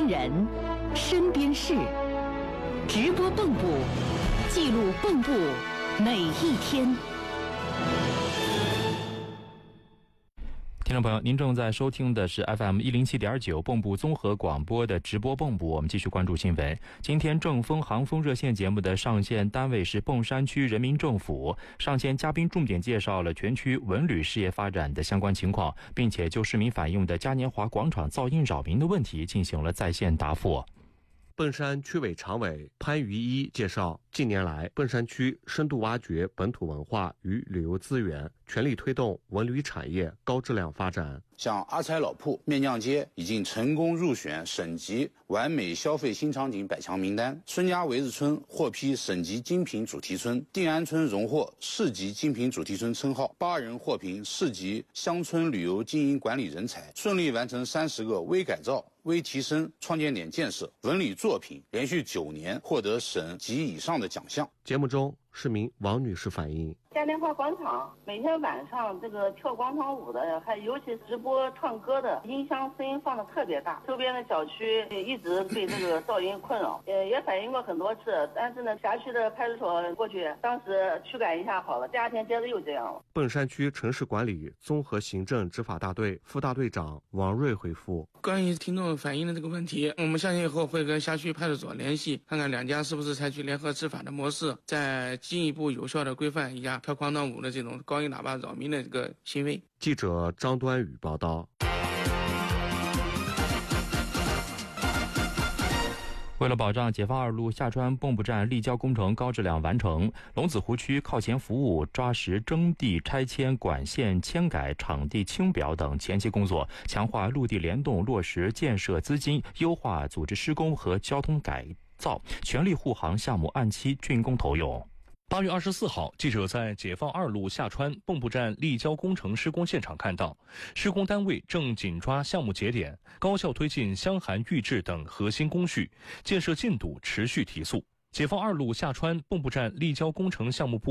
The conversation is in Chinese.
边人，身边事，直播蚌埠，记录蚌埠每一天。 听众朋友，您正在收听的是 FM 107.9蚌埠综合广播的直播蚌埠。我们继续关注新闻。今天正风航风热线节目的上线单位是砀山区人民政府，上线嘉宾重点介绍了全区文旅事业发展的相关情况，并且就市民反映的嘉年华广场噪音扰民的问题进行了在线答复。 砀山区委常委潘于一介绍，近年来砀山区深度挖掘本土文化与旅游资源，全力推动文旅产业高质量发展。 像阿财老铺、面酱街已经成功入选省级完美消费新场景100强名单，孙家围子村获批省级精品主题村，定安村荣获市级精品主题村称号，8人获评市级乡村旅游经营管理人才，顺利完成30个微改造、微提升创建点建设，文旅作品连续9年获得省级以上的奖项。 节目中，市民王女士反映， 嘉年华广场每天晚上这个跳广场舞的，还尤其直播唱歌的，音箱声音放的特别大，周边的小区一直被这个噪音困扰，也反映过很多次，但是呢，辖区的派出所过去，当时驱赶一下好了，第2天接着又这样了。 砀山区城市管理综合行政执法大队副大队长王瑞回复： 关于听众反映的这个问题，我们相信以后会跟辖区派出所联系，看看两家是不是采取联合执法的模式，再进一步有效的规范一下跳广场舞的这种高音喇叭扰民的这个行为。 记者张端宇报道。 为了保障解放2路下川蚌埠站立交工程高质量完成，龙子湖区靠前服务抓实征地拆迁、管线迁改、场地清表等前期工作，强化陆地联动，落实建设资金，优化组织施工和交通改造，全力护航项目按期竣工投用。 8月24号，记者在解放2路下川蚌埠站立交工程施工现场看到，施工单位正紧抓项目节点，高效推进箱涵预制等核心工序，建设进度持续提速。解放2路下川蚌埠站立交工程项目部